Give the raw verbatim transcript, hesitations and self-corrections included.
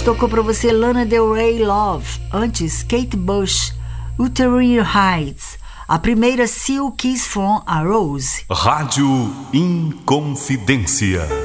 gente tocou pra você Lana Del Rey, Love. Antes, Kate Bush, Wuthering Heights. A primeira, Seal Kiss from a Rose. Rádio Inconfidência.